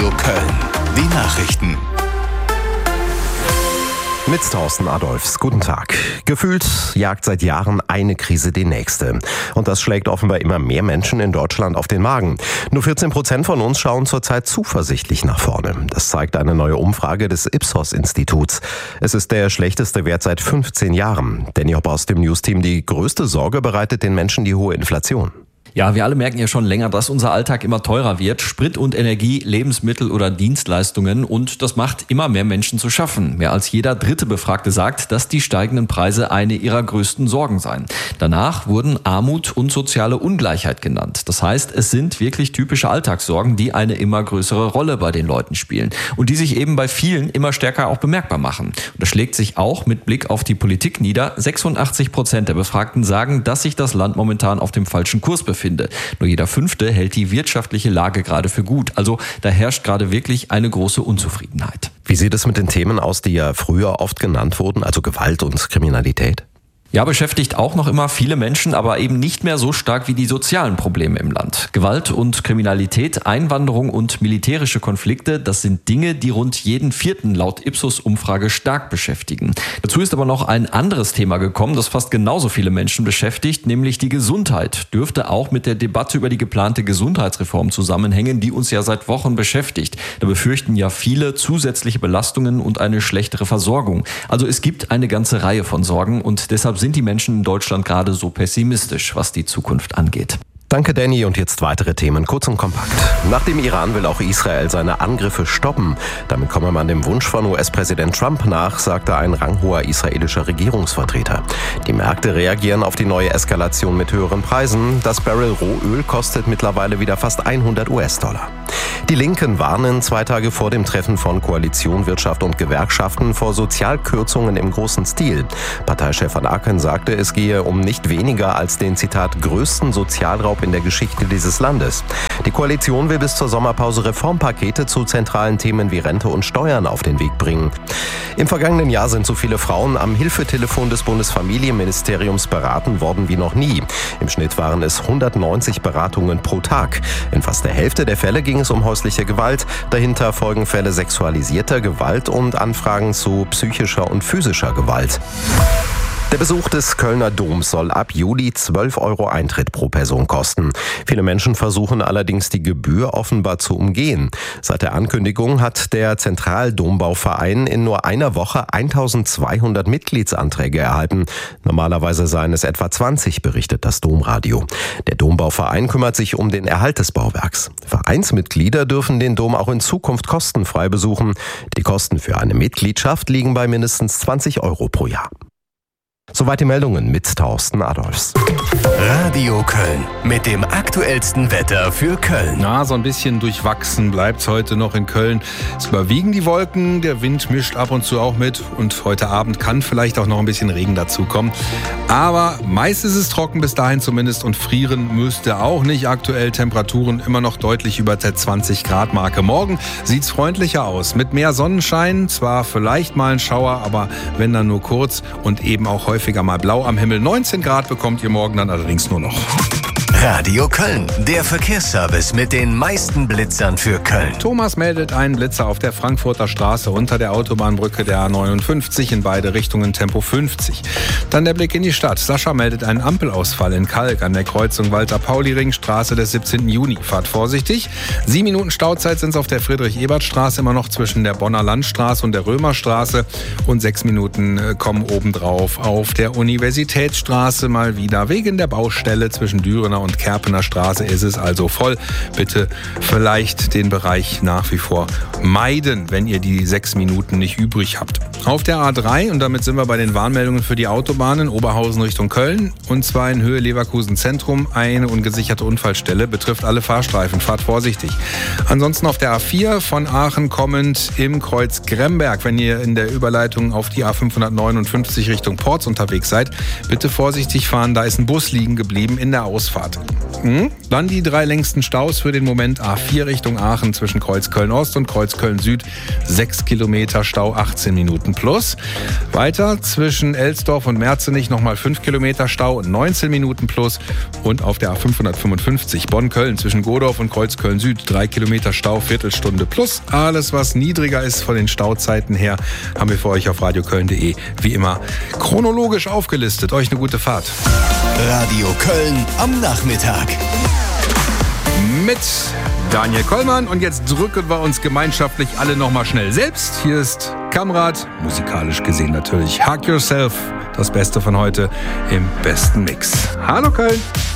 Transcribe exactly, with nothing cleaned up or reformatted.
Radio Köln. Die Nachrichten. Mit Thorsten Adolfs. Guten Tag. Gefühlt jagt seit Jahren eine Krise die nächste. Und das schlägt offenbar immer mehr Menschen in Deutschland auf den Magen. Nur vierzehn Prozent von uns schauen zurzeit zuversichtlich nach vorne. Das zeigt eine neue Umfrage des Ipsos-Instituts. Es ist der schlechteste Wert seit fünfzehn Jahren. Danny Hopp aus dem News-Team. Die größte Sorge bereitet den Menschen die hohe Inflation. Ja, wir alle merken ja schon länger, dass unser Alltag immer teurer wird. Sprit und Energie, Lebensmittel oder Dienstleistungen. Und das macht immer mehr Menschen zu schaffen. Mehr als jeder dritte Befragte sagt, dass die steigenden Preise eine ihrer größten Sorgen seien. Danach wurden Armut und soziale Ungleichheit genannt. Das heißt, es sind wirklich typische Alltagssorgen, die eine immer größere Rolle bei den Leuten spielen. Und die sich eben bei vielen immer stärker auch bemerkbar machen. Und das schlägt sich auch mit Blick auf die Politik nieder. sechsundachtzig Prozent der Befragten sagen, dass sich das Land momentan auf dem falschen Kurs befindet. Nur jeder Fünfte hält die wirtschaftliche Lage gerade für gut. Also da herrscht gerade wirklich eine große Unzufriedenheit. Wie sieht es mit den Themen aus, die ja früher oft genannt wurden, also Gewalt und Kriminalität? Ja, beschäftigt auch noch immer viele Menschen, aber eben nicht mehr so stark wie die sozialen Probleme im Land. Gewalt und Kriminalität, Einwanderung und militärische Konflikte, das sind Dinge, die rund jeden Vierten laut Ipsos-Umfrage stark beschäftigen. Dazu ist aber noch ein anderes Thema gekommen, das fast genauso viele Menschen beschäftigt, nämlich die Gesundheit. Dürfte auch mit der Debatte über die geplante Gesundheitsreform zusammenhängen, die uns ja seit Wochen beschäftigt. Da befürchten ja viele zusätzliche Belastungen und eine schlechtere Versorgung. Also es gibt eine ganze Reihe von Sorgen und deshalb sind die Menschen in Deutschland gerade so pessimistisch, was die Zukunft angeht. Danke, Danny. Und jetzt weitere Themen, kurz und kompakt. Nach dem Iran will auch Israel seine Angriffe stoppen. Damit komme man dem Wunsch von U S-Präsident Trump nach, sagte ein ranghoher israelischer Regierungsvertreter. Die Märkte reagieren auf die neue Eskalation mit höheren Preisen. Das Barrel Rohöl kostet mittlerweile wieder fast hundert US-Dollar. Die Linken warnen zwei Tage vor dem Treffen von Koalition, Wirtschaft und Gewerkschaften vor Sozialkürzungen im großen Stil. Parteichef Van Aken sagte, es gehe um nicht weniger als den, Zitat, größten Sozialraub in der Geschichte dieses Landes. Die Koalition will bis zur Sommerpause Reformpakete zu zentralen Themen wie Rente und Steuern auf den Weg bringen. Im vergangenen Jahr sind so viele Frauen am Hilfetelefon des Bundesfamilienministeriums beraten worden wie noch nie. Im Schnitt waren es hundertneunzig Beratungen pro Tag. In fast der Hälfte der Fälle ging es um häusliche Gewalt. Dahinter folgen Fälle sexualisierter Gewalt und Anfragen zu psychischer und physischer Gewalt. Der Besuch des Kölner Doms soll ab Juli zwölf Euro Eintritt pro Person kosten. Viele Menschen versuchen allerdings, die Gebühr offenbar zu umgehen. Seit der Ankündigung hat der Zentraldombauverein in nur einer Woche eintausendzweihundert Mitgliedsanträge erhalten. Normalerweise seien es etwa zwanzig, berichtet das Domradio. Der Dombauverein kümmert sich um den Erhalt des Bauwerks. Vereinsmitglieder dürfen den Dom auch in Zukunft kostenfrei besuchen. Die Kosten für eine Mitgliedschaft liegen bei mindestens zwanzig Euro pro Jahr. Soweit die Meldungen mit Thorsten Adolfs. Radio Köln mit dem aktuellsten Wetter für Köln. Na, so ein bisschen durchwachsen bleibt's heute noch in Köln. Es überwiegen die Wolken, der Wind mischt ab und zu auch mit und heute Abend kann vielleicht auch noch ein bisschen Regen dazukommen. Aber meist ist es trocken bis dahin zumindest und frieren müsste auch nicht. Aktuell Temperaturen immer noch deutlich über der zwanzig Grad Marke. Morgen sieht's freundlicher aus mit mehr Sonnenschein, zwar vielleicht mal ein Schauer, aber wenn dann nur kurz und eben auch häufig häufiger mal blau am Himmel. neunzehn Grad bekommt ihr morgen dann allerdings nur noch. Radio Köln, der Verkehrsservice mit den meisten Blitzern für Köln. Thomas meldet einen Blitzer auf der Frankfurter Straße unter der Autobahnbrücke der A neunundfünfzig in beide Richtungen Tempo fünfzig. Dann der Blick in die Stadt. Sascha meldet einen Ampelausfall in Kalk an der Kreuzung Walter-Pauli-Ring-Straße des siebzehnten Juni. Fahrt vorsichtig. Sieben Minuten Stauzeit sind es auf der Friedrich-Ebert-Straße immer noch zwischen der Bonner Landstraße und der Römerstraße und sechs Minuten kommen obendrauf auf der Universitätsstraße mal wieder. Wegen der Baustelle zwischen Dürener und Kerpener Straße ist es also voll. Bitte vielleicht den Bereich nach wie vor meiden, wenn ihr die sechs Minuten nicht übrig habt. Auf der A drei, und damit sind wir bei den Warnmeldungen für die Autobahnen, Oberhausen Richtung Köln, und zwar in Höhe Leverkusen Zentrum, eine ungesicherte Unfallstelle, betrifft alle Fahrstreifen, fahrt vorsichtig. Ansonsten auf der A vier von Aachen kommend im Kreuz Gremberg, wenn ihr in der Überleitung auf die A fünfhundertneunundfünfzig Richtung Porz unterwegs seid, bitte vorsichtig fahren, da ist ein Bus liegen geblieben in der Ausfahrt. Hm? Dann die drei längsten Staus für den Moment. A vier Richtung Aachen zwischen Kreuz Köln Ost und Kreuz Köln Süd. Sechs Kilometer Stau, achtzehn Minuten. Minuten plus. Weiter zwischen Elsdorf und Merzenich nochmal fünf Kilometer Stau und neunzehn Minuten plus. Und auf der A fünfhundertfünfundfünfzig Bonn-Köln zwischen Godorf und Kreuzköln-Süd drei Kilometer Stau, Viertelstunde plus. Alles, was niedriger ist von den Stauzeiten her, haben wir für euch auf radioköln punkt de wie immer chronologisch aufgelistet. Euch eine gute Fahrt. Radio Köln am Nachmittag. Mit Daniel Kollmann. Und jetzt drücken wir uns gemeinschaftlich alle nochmal schnell selbst. Hier ist Kamrat, musikalisch gesehen natürlich Hug Yourself, das Beste von heute im besten Mix. Hallo Köln!